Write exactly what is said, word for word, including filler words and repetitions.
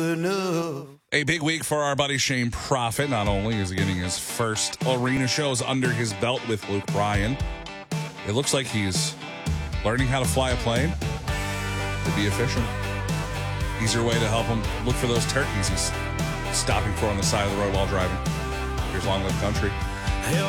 A big week for our buddy Shane Profit. Not only is he getting his first arena shows under his belt with Luke Bryan, it looks like he's learning how to fly a plane to be efficient. Easier way to help him look for those turkeys he's stopping for on the side of the road while driving. Here's Long Live Country.